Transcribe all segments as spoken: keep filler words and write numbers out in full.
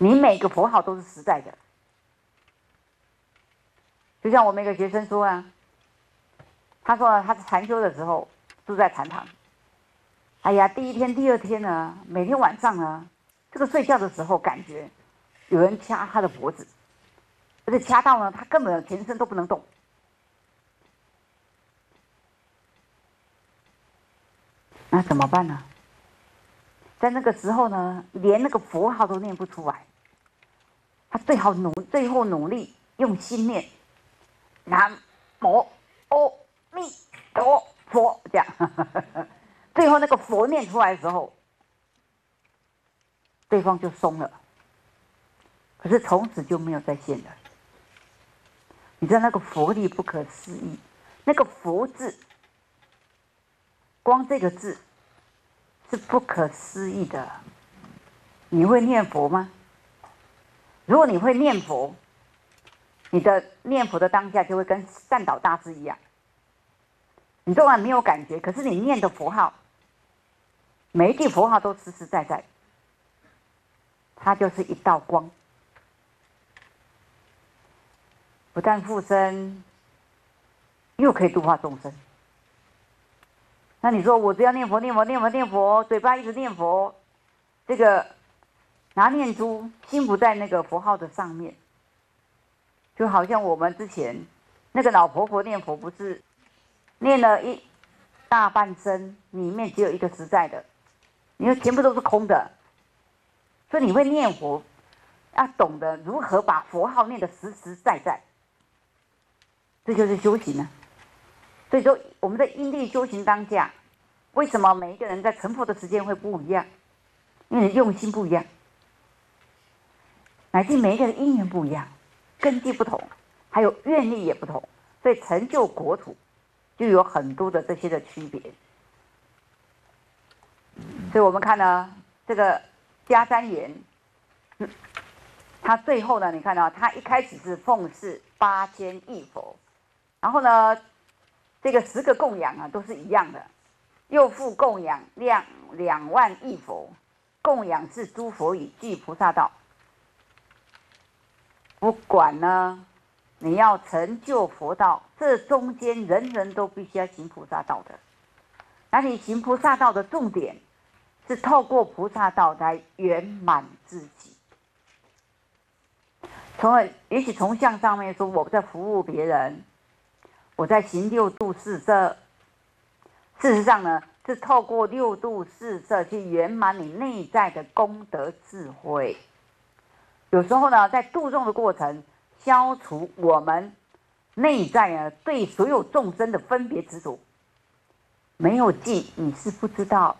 你每个佛号都是实在的。就像我们一个学生说啊，他说他禅修的时候住在禅堂，哎呀，第一天、第二天呢，每天晚上呢，这个睡觉的时候感觉有人掐他的脖子，而且掐到呢，他根本全身都不能动。那怎么办呢？在那个时候呢，连那个佛号都念不出来，他最好努，最后努力用心念南无阿弥陀佛，这样，最后那个佛念出来的时候，对方就松了，可是从此就没有再现了。你知道那个佛力不可思议，那个佛字，光这个字是不可思议的。你会念佛吗？如果你会念佛，你的念佛的当下就会跟善导大师一样，你纵然没有感觉，可是你念的佛号，每一句佛号都实实在在，它就是一道光，不但附身，又可以度化众生。那你说我只要念佛念佛念佛念佛，嘴巴一直念佛，这个拿念珠，心不在那个佛号的上面，就好像我们之前那个老婆婆念佛，不是念了一大半生，里面只有一个实在的，你说全部都是空的。所以你会念佛，要懂得如何把佛号念得实实在在，这就是修行啊。所以说我们在因地修行当下，为什么每一个人在成佛的时间会不一样？因为你用心不一样，乃至每一个人因缘不一样，根基不同，还有愿力也不同，所以成就国土就有很多的这些的区别。所以我们看呢，这个迦旃延，他最后呢，你看到他一开始是奉祀八千亿佛，然后呢，这个十个供养啊都是一样的，又复供养量两万亿佛，供养是诸佛以具菩萨道。不管呢，你要成就佛道，这中间人人都必须要行菩萨道的。那你行菩萨道的重点是透过菩萨道来圆满自己。从而也许从相上面说，我在服务别人，我在行六度四摄。事实上呢，是透过六度四摄去圆满你内在的功德智慧。有时候呢，在度众的过程，消除我们内在呢对所有众生的分别执着。没有记，你是不知道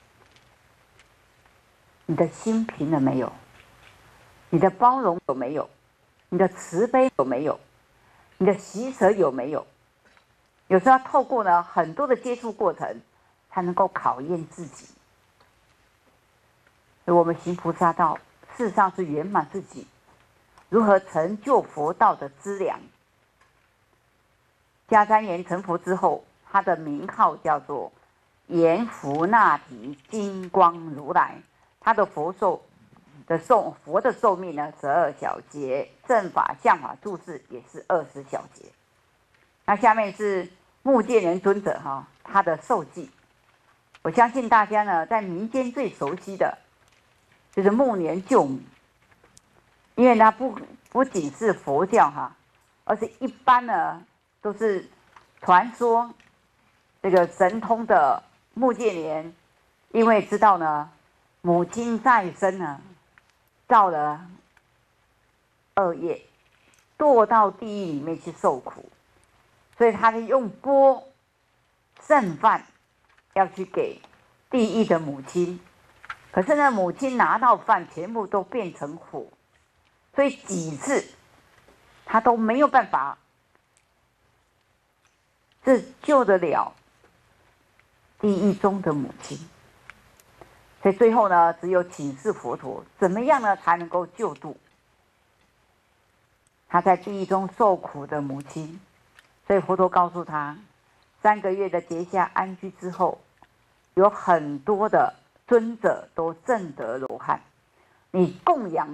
你的心平了没有，你的包容有没有，你的慈悲有没有，你的喜舍有没有。有时候要透过呢很多的接触过程，才能够考验自己。所以我们行菩萨道，事实上是圆满自己，如何成就佛道的资粮。迦旃延成佛之后，他的名号叫做阎浮那提金光如来。他的佛寿的寿佛的寿命呢，十二小节，正法、相法、住世也是二十小节。那下面是目犍连尊者哈，他的寿记。我相信大家呢，在民间最熟悉的就是目连救母，因为它不不仅是佛教哈，而是一般呢都是传说这个神通的目犍连，因为知道呢母亲再生呢造了恶业，堕到地狱里面去受苦，所以他就用钵剩饭要去给地狱的母亲。可是呢，母亲拿到饭全部都变成火，所以几次他都没有办法这救得了地狱中的母亲。所以最后呢，只有请示佛陀，怎么样呢才能够救度他在地狱中受苦的母亲。所以佛陀告诉他，三个月的结下安居之后，有很多的尊者都证得罗汉，你供养